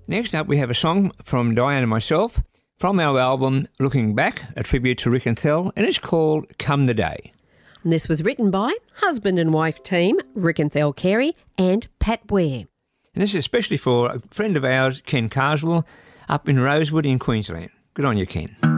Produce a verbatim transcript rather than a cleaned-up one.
Next up, we have a song from Diane and myself from our album Looking Back, a tribute to Rick and Thel, and it's called Come the Day. And this was written by husband and wife team Rick and Thel Carey and Pat Ware. And this is especially for a friend of ours, Ken Carswell, up in Rosewood in Queensland. Good on you, Ken.